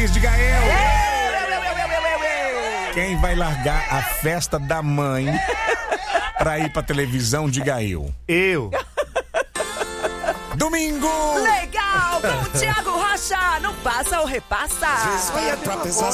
feliz, diga eu. Quem vai largar a festa da mãe pra ir pra televisão, diga eu. Eu. Domingo! Legal, com o Thiago Rocha. Não passa ou repassa. Às vezes vai pra pesar